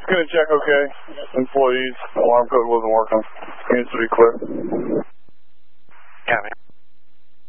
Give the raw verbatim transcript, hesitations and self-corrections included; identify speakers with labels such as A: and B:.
A: Gonna check, okay. Employees, alarm code wasn't working. Needs to be clear.
B: Copy.